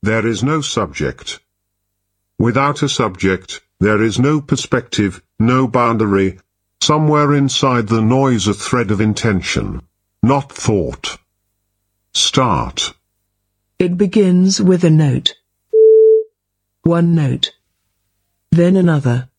there is no subject. Without a subject, there is no perspective, no boundary. Somewhere inside the noise a thread of intention, not thought. Start. It begins with a note. One note. Then another.